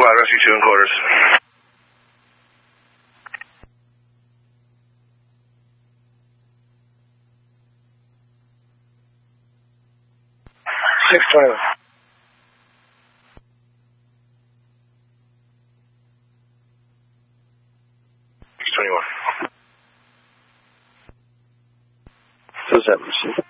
Rescue 2 in quarters. Six 21. Who's that, Lucy?